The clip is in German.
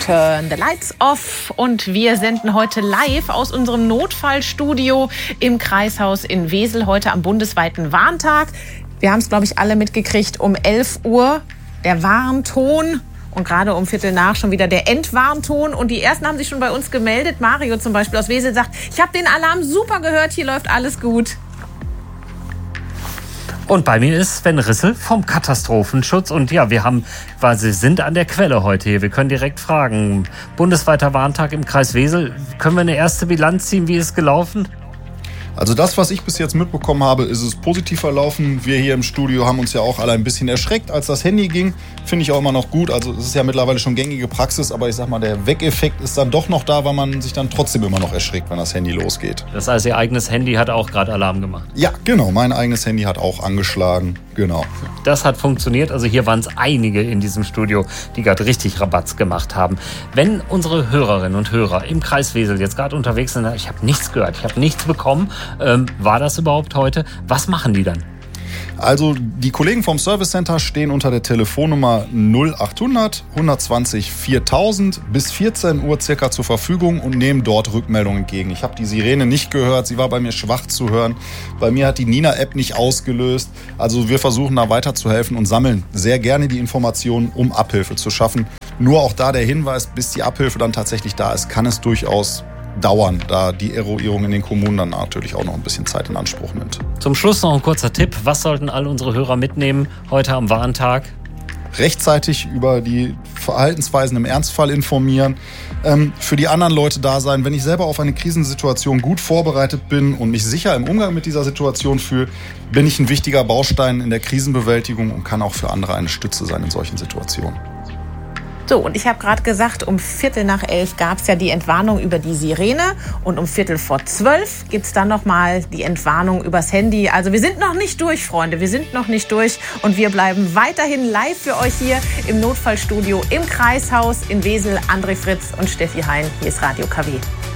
Turn the Lights Off und wir senden heute live aus unserem Notfallstudio im Kreishaus in Wesel, heute am bundesweiten Warntag. Wir haben es, glaube ich, alle mitgekriegt, um 11 Uhr der Warnton und gerade um Viertel nach schon wieder der Endwarnton. Und die ersten haben sich schon bei uns gemeldet. Mario zum Beispiel aus Wesel sagt, ich habe den Alarm super gehört, hier läuft alles gut. Und bei mir ist Sven Rissel vom Katastrophenschutz. Und ja, wir sind an der Quelle heute hier. Wir können direkt fragen. Bundesweiter Warntag im Kreis Wesel. Können wir eine erste Bilanz ziehen? Wie ist es gelaufen? Also das, was ich bis jetzt mitbekommen habe, ist es positiv verlaufen. Wir hier im Studio haben uns ja auch alle ein bisschen erschreckt, als das Handy ging. Finde ich auch immer noch gut. Also es ist ja mittlerweile schon gängige Praxis, aber ich sag mal, der Weg-Effekt ist dann doch noch da, weil man sich dann trotzdem immer noch erschreckt, wenn das Handy losgeht. Das heißt, Ihr eigenes Handy hat auch gerade Alarm gemacht? Ja, genau. Mein eigenes Handy hat auch angeschlagen. Genau. Das hat funktioniert. Also hier waren es einige in diesem Studio, die gerade richtig Rabatz gemacht haben. Wenn unsere Hörerinnen und Hörer im Kreis Wesel jetzt gerade unterwegs sind, ich habe nichts gehört, ich habe nichts bekommen. War das überhaupt heute? Was machen die dann? Also die Kollegen vom Service Center stehen unter der Telefonnummer 0800 120 4000 bis 14 Uhr circa zur Verfügung und nehmen dort Rückmeldungen entgegen. Ich habe die Sirene nicht gehört, sie war bei mir schwach zu hören. Bei mir hat die Nina-App nicht ausgelöst. Also wir versuchen da weiterzuhelfen und sammeln sehr gerne die Informationen, um Abhilfe zu schaffen. Nur auch da der Hinweis, bis die Abhilfe dann tatsächlich da ist, kann es durchaus dauern, da die Eroierung in den Kommunen dann natürlich auch noch ein bisschen Zeit in Anspruch nimmt. Zum Schluss noch ein kurzer Tipp. Was sollten all unsere Hörer mitnehmen heute am Warntag? Rechtzeitig über die Verhaltensweisen im Ernstfall informieren, für die anderen Leute da sein. Wenn ich selber auf eine Krisensituation gut vorbereitet bin und mich sicher im Umgang mit dieser Situation fühle, bin ich ein wichtiger Baustein in der Krisenbewältigung und kann auch für andere eine Stütze sein in solchen Situationen. So, und ich habe gerade gesagt, um 11:15 gab es ja die Entwarnung über die Sirene und um 11:45 gibt es dann nochmal die Entwarnung übers Handy. Also wir sind noch nicht durch, Freunde, wir sind noch nicht durch und wir bleiben weiterhin live für euch hier im Notfallstudio im Kreishaus in Wesel. André Fritz und Steffi Hein, hier ist Radio KW.